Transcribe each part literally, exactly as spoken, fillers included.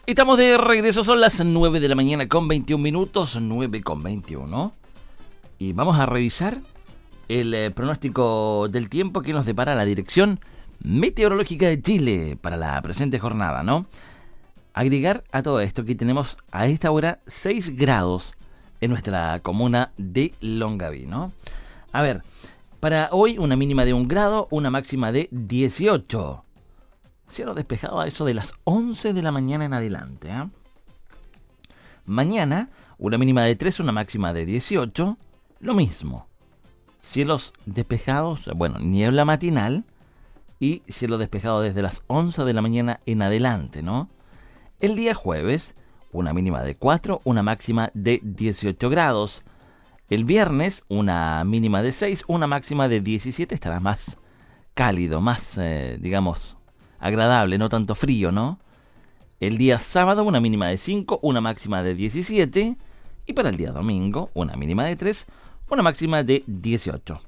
Estamos de regreso, son las nueve de la mañana con veintiún minutos, nueve con veintiuno. Y vamos a revisar el eh, pronóstico del tiempo que nos depara la Dirección Meteorológica de Chile para la presente jornada, ¿no? Agregar a todo esto que tenemos a esta hora seis grados en nuestra comuna de Longaví, ¿no? A ver, para hoy una mínima de un grado, una máxima de dieciocho. Cielo despejado a eso de las once de la mañana en adelante, ¿eh? Mañana, una mínima de tres, una máxima de dieciocho. Lo mismo. Cielos despejados, bueno, niebla matinal y cielo despejado desde las once de la mañana en adelante, ¿no? El día jueves, una mínima de cuatro, una máxima de dieciocho grados. El viernes, una mínima de seis, una máxima de diecisiete. Estará más cálido, más, eh, digamos... agradable, no tanto frío, ¿no? El día sábado una mínima de cinco, una máxima de diecisiete. Y para el día domingo una mínima de tres, una máxima de dieciocho.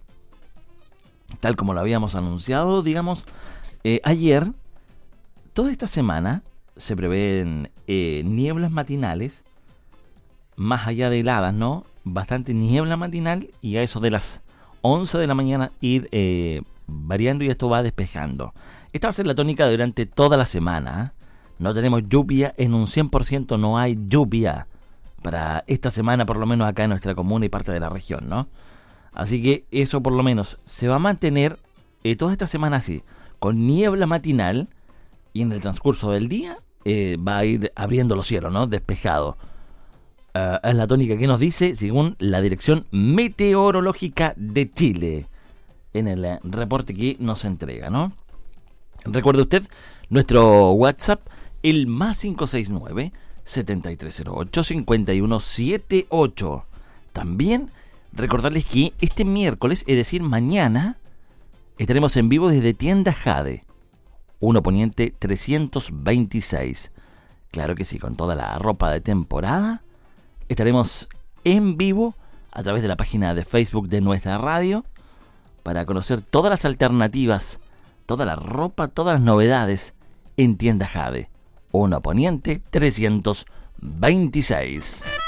Tal como lo habíamos anunciado, digamos, eh, ayer, toda esta semana se prevén eh, nieblas matinales, más allá de heladas, ¿no? Bastante niebla matinal y a eso de las once de la mañana ir eh, variando y esto va despejando. Esta va a ser la tónica durante toda la semana. No tenemos lluvia en un cien por ciento, no hay lluvia para esta semana, por lo menos acá en nuestra comuna y parte de la región, ¿no? Así que eso por lo menos se va a mantener eh, toda esta semana así, con niebla matinal y en el transcurso del día eh, va a ir abriendo los cielos, ¿no? Despejado. Uh, es la tónica que nos dice, según la Dirección Meteorológica de Chile, en el eh, reporte que nos entrega, ¿no? Recuerde usted nuestro WhatsApp, el más cinco seis nueve, siete tres cero ocho, cinco uno siete ocho. También recordarles que este miércoles, es decir, mañana, estaremos en vivo desde Tienda Jade, uno Poniente trescientos veintiséis. Claro que sí, con toda la ropa de temporada. Estaremos en vivo a través de la página de Facebook de nuestra radio para conocer todas las alternativas, toda la ropa, todas las novedades en Tienda Jade, uno Poniente trescientos veintiséis.